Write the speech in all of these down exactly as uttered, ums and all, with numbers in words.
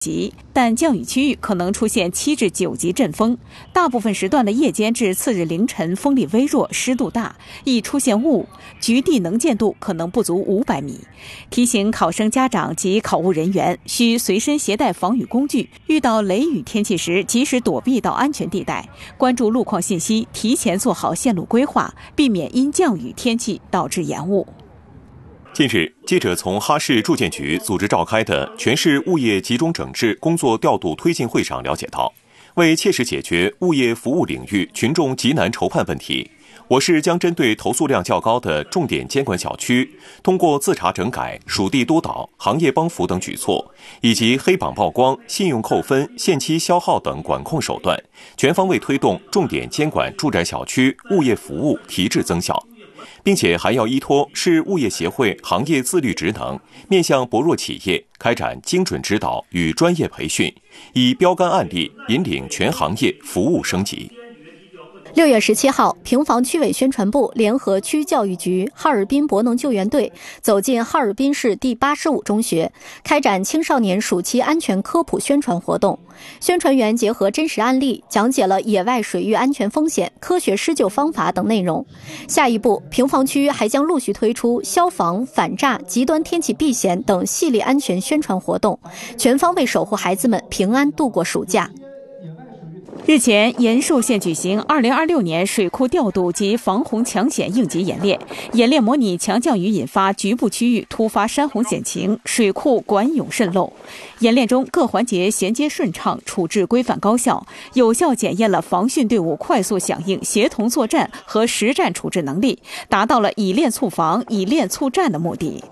级，但降雨区域可能出现七至九级阵风，大部分时段的夜间至次日凌晨风力微弱，湿度大，易出现雾，局地能见度可能不足五百米。提醒考生家长及考务人员需随身携带防雨工具，遇到雷雨天气时及时躲避到安全地带，关注路况信息，提前做好线路规划，避免因降雨天气导致延误。 近日，记者从哈市住建局组织召开的全市物业集中整治工作调度推进会上了解到，为切实解决物业服务领域群众急难愁盼问题，我市将针对投诉量较高的重点监管小区，通过自查整改、属地督导、行业帮扶等举措，以及黑榜曝光、信用扣分、限期消耗等管控手段，全方位推动重点监管住宅小区物业服务提质增效。并且还要依托市物业协会行业自律职能，面向薄弱企业开展精准指导与专业培训，以标杆案例引领全行业服务升级。 六月十七号，平房区委宣传部联合区教育局、哈尔滨博能救援队走进哈尔滨市第八十五中学，开展青少年暑期安全科普宣传活动。宣传员结合真实案例，讲解了野外水域安全风险、科学施救方法等内容。下一步，平房区还将陆续推出消防、反诈、极端天气避险等系列安全宣传活动，全方位守护孩子们平安度过暑假。 日前，延寿县举行二零二六年水库调度及防洪抢险应急演练，演练模拟强降雨引发局部区域突发山洪险情，水库管涌渗漏。演练中各环节衔接顺畅，处置规范高效，有效检验了防汛队伍快速响应、协同作战和实战处置能力，达到了以练促防、以练促战的目的。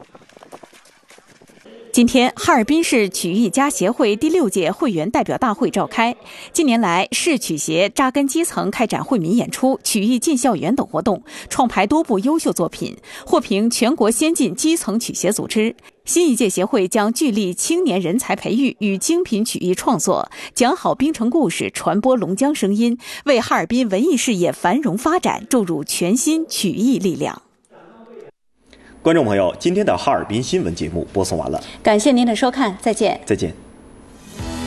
今天，哈尔滨市曲艺家协会第六届会员代表大会召开。近年来，市曲协扎根基层，开展惠民演出、曲艺进校园等活动，创排多部优秀作品，获评全国先进基层曲协组织。新一届协会将聚力青年人才培育与精品曲艺创作，讲好滨城故事，传播龙江声音，为哈尔滨文艺事业繁荣发展注入全新曲艺力量。 观众朋友，今天的哈尔滨新闻节目播送完了， 感谢您的收看，再见。 再见。